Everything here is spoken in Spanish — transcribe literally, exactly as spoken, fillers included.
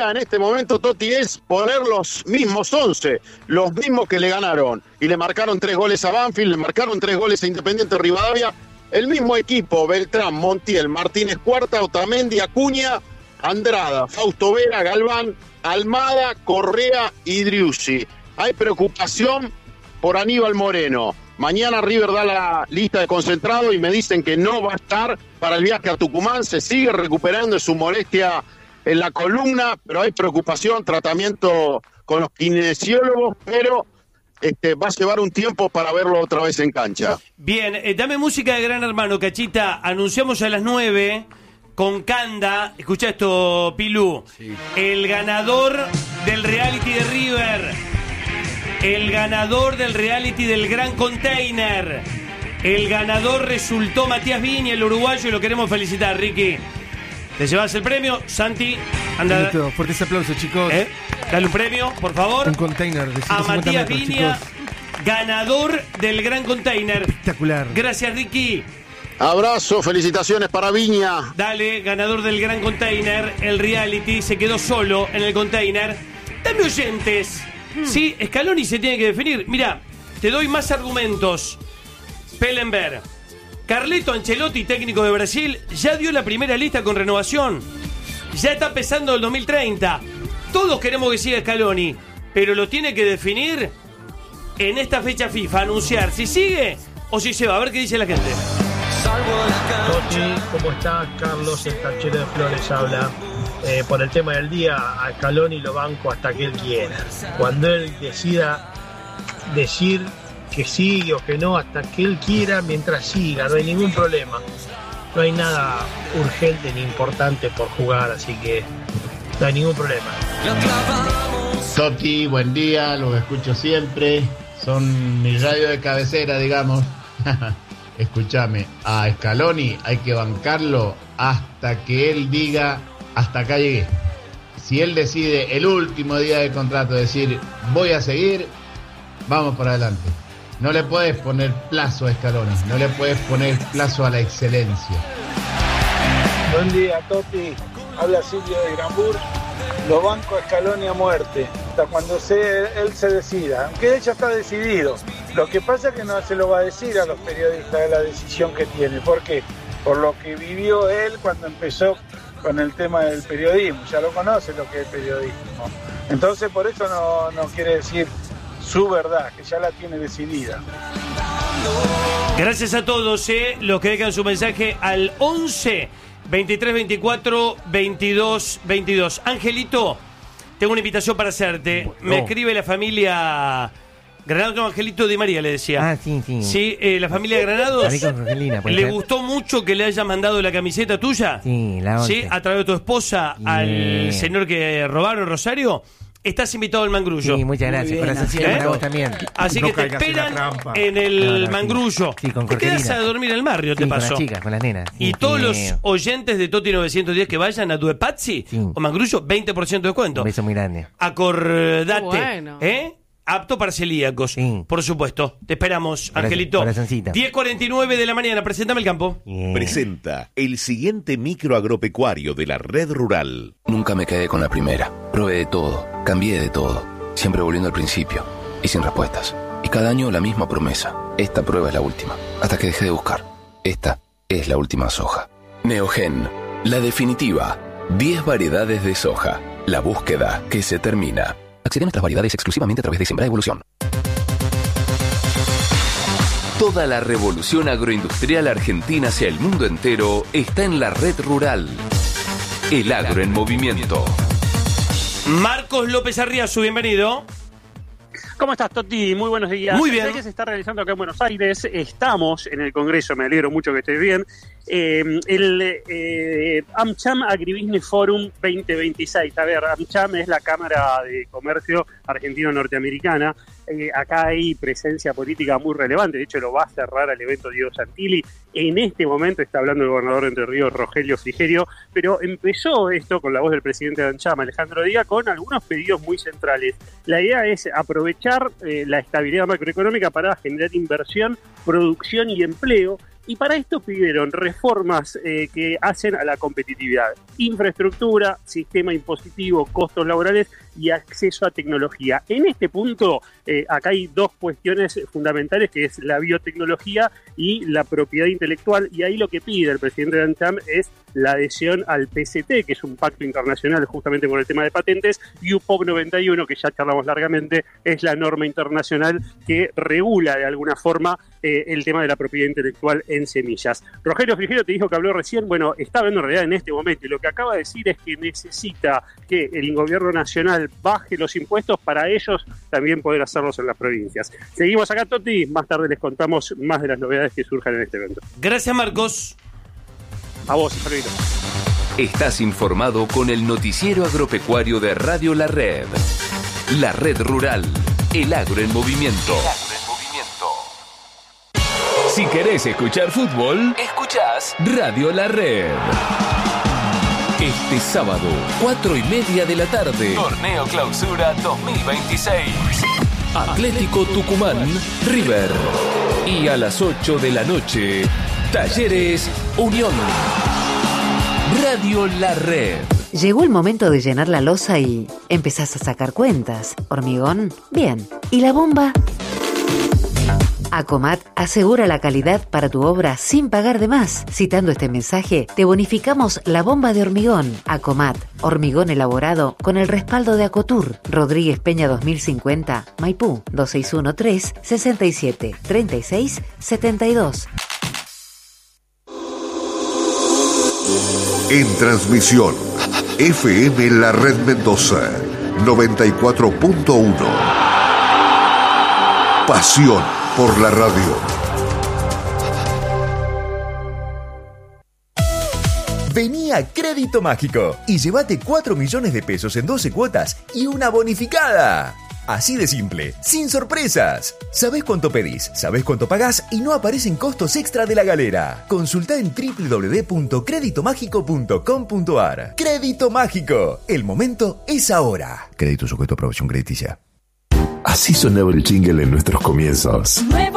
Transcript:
idea en este momento, Totti, es poner los mismos once, los mismos que le ganaron. Y le marcaron tres goles a Banfield, le marcaron tres goles a Independiente Rivadavia. El mismo equipo, Beltrán, Montiel, Martínez Cuarta, Otamendi, Acuña, Andrada, Fausto Vera, Galván, Almada, Correa y Driussi. Hay preocupación por Aníbal Moreno. Mañana River da la lista de concentrado y me dicen que no va a estar para el viaje a Tucumán. Se sigue recuperando de su molestia en la columna, pero hay preocupación, tratamiento con los kinesiólogos, pero este, va a llevar un tiempo para verlo otra vez en cancha. Bien, eh, dame música de Gran Hermano, Cachita. Anunciamos a las nueve con Canda. Escucha esto, Pilú. Sí. El ganador del reality de River. El ganador del reality del Gran Container. El ganador resultó Matías Viña, el uruguayo, y lo queremos felicitar, Ricky. Te llevas el premio, Santi. Anda. Fuertes aplausos, chicos. ¿Eh? Dale un premio, por favor. Un container de a Matías metros, Viña, chicos. Ganador del Gran Container. Espectacular. Gracias, Ricky. Abrazo, felicitaciones para Viña. Dale, ganador del Gran Container, el reality, se quedó solo en el container. Dame oyentes. Hmm. Sí, Scaloni se tiene que definir. Mira, te doy más argumentos. Pellenberg. Carleto Ancelotti, técnico de Brasil, ya dio la primera lista con renovación. Ya está empezando el dos mil treinta. Todos queremos que siga Scaloni, pero lo tiene que definir en esta fecha FIFA, anunciar si sigue o si se va. A ver qué dice la gente. Totti, ¿cómo está? Carlos, el Tachero de Flores habla. Eh, por el tema del día, a Scaloni lo banco hasta que él quiera. Cuando él decida decir que sí o que no, hasta que él quiera, mientras siga, no hay ningún problema. No hay nada urgente ni importante por jugar, así que no hay ningún problema. Totti, buen día, los escucho siempre. Son mi radio de cabecera, digamos. Escúchame, a Scaloni hay que bancarlo hasta que él diga, hasta acá llegué. Si él decide el último día del contrato decir, voy a seguir, vamos para adelante. No le puedes poner plazo a Scaloni, no le puedes poner plazo a la excelencia. Buen día, Totti. Habla Silvio de Granbur. Lo banco a Scaloni a muerte, hasta cuando se, él se decida, aunque él ya está decidido. Lo que pasa es que no se lo va a decir a los periodistas de la decisión que tiene. ¿Por qué? Por lo que vivió él cuando empezó con el tema del periodismo. Ya lo conoce lo que es periodismo. Entonces por eso no, no quiere decir su verdad, que ya la tiene decidida. Gracias a todos, eh, los que dejan su mensaje al once, veintitrés, veinticuatro, veintidós, veintidós. Angelito, tengo una invitación para hacerte. No. Me escribe la familia Granado, no, Angelito Di María le decía. Ah, sí, sí. Sí, eh, la familia Granados. Angelina, ¿Le ser? gustó mucho que le haya mandado la camiseta tuya? Sí, la once. Sí, a través de tu esposa, yeah. al señor que robaron, Rosario. Estás invitado al Mangrullo. Sí, muchas gracias. Por la sencilla para vos también. Así no que te esperan en el no, no, Mangrullo. Sí, con te quedas a dormir en el barrio, sí, te pasó. Con las chicas, con las nenas. Sí, y todos sí. los oyentes de Toti novecientos diez que vayan a Duepazzi sí. o Mangrullo, veinte por ciento de descuento. Un beso muy grande. Acordate. Bueno. ¿Eh? Apto para celíacos, sí. por supuesto. Te esperamos, Corazón, Angelito. corazoncita. diez cuarenta y nueve de la mañana. Preséntame el campo. Yeah. Presenta el siguiente micro agropecuario de la red rural. Nunca me quedé con la primera. Probé de todo. Cambié de todo. Siempre volviendo al principio. Y sin respuestas. Y cada año la misma promesa. Esta prueba es la última. Hasta que dejé de buscar. Esta es la última soja. Neogen. La definitiva. diez variedades de soja. La búsqueda que se termina. Accede a nuestras variedades exclusivamente a través de Sembra Evolución. Toda la revolución agroindustrial argentina hacia el mundo entero está en la red rural. El agro en movimiento. Marcos López Arriazu, bienvenido. ¿Cómo estás, Totti? Muy buenos días. Muy bien. ¿Qué se está realizando acá en Buenos Aires? Estamos en el Congreso, me alegro mucho que estés bien. Eh, el eh, AmCham Agribusiness Forum veinte veintiséis. A ver, AmCham es la Cámara de Comercio Argentino-Norteamericana. Eh, acá hay presencia política muy relevante. De hecho, lo va a cerrar al evento Diego Santilli. En este momento está hablando el gobernador de Entre Ríos, Rogelio Frigerio. Pero empezó esto con la voz del presidente de AmCham, Alejandro Díaz, con algunos pedidos muy centrales. La idea es aprovechar eh, la estabilidad macroeconómica para generar inversión, producción y empleo, Y para esto pidieron reformas eh, que hacen a la competitividad, infraestructura, sistema impositivo, costos laborales y acceso a tecnología. En este punto, eh, acá hay dos cuestiones fundamentales, que es la biotecnología y la propiedad intelectual, y ahí lo que pide el presidente de AmCham es la adhesión al P C T, que es un pacto internacional justamente por el tema de patentes, y U P O P noventa y uno, que ya charlamos largamente, es la norma internacional que regula de alguna forma eh, el tema de la propiedad intelectual en semillas. Rogelio Frigerio te dijo que habló recién, bueno, está hablando en realidad en este momento, y lo que acaba de decir es que necesita que el gobierno nacional baje los impuestos para ellos también poder hacerlos en las provincias. Seguimos acá, Toti, más tarde les contamos más de las novedades que surjan en este evento. Gracias, Marcos. A vos, Alfredo. Estás informado con el noticiero agropecuario de Radio La Red. La Red Rural, el agro en movimiento. El agro en movimiento. Si querés escuchar fútbol, escuchás Radio La Red. Este sábado, cuatro y media de la tarde, Torneo Clausura dos mil veintiséis. Atlético Tucumán, River. Y a las ocho de la noche, Talleres Unión. Radio La Red. Llegó el momento de llenar la losa y empezás a sacar cuentas. ¿Hormigón? Bien. ¿Y la bomba? Acomat asegura la calidad para tu obra sin pagar de más. Citando este mensaje, te bonificamos la bomba de hormigón. Acomat, hormigón elaborado con el respaldo de Acotur. Rodríguez Peña dos mil cincuenta, Maipú, dos seis uno tres, seis siete, tres seis, siete dos. En transmisión, F M La Red Mendoza, noventa y cuatro punto uno. Pasión por la radio. Vení a Crédito Mágico y llévate cuatro millones de pesos en doce cuotas y una bonificada. Así de simple, sin sorpresas. Sabés cuánto pedís, sabés cuánto pagás y no aparecen costos extra de la galera. Consultá en doble u doble u doble u punto crédito mágico punto com punto a r. Crédito Mágico, el momento es ahora. Crédito sujeto a aprobación crediticia. Así sonaba el jingle en nuestros comienzos.